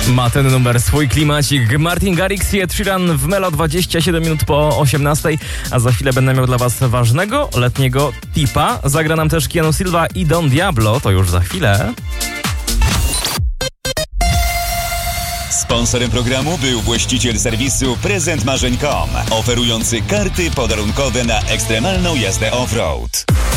Ma ten numer swój klimacik. Martin Garrix i Ed Sheeran w Melo 27 minut po 18, a za chwilę będę miał dla was ważnego letniego tipa. Zagra nam też Keanu Silva i Don Diablo, to już za chwilę. Sponsorem programu był właściciel serwisu prezentmarzeń.com, oferujący karty podarunkowe na ekstremalną jazdę off-road.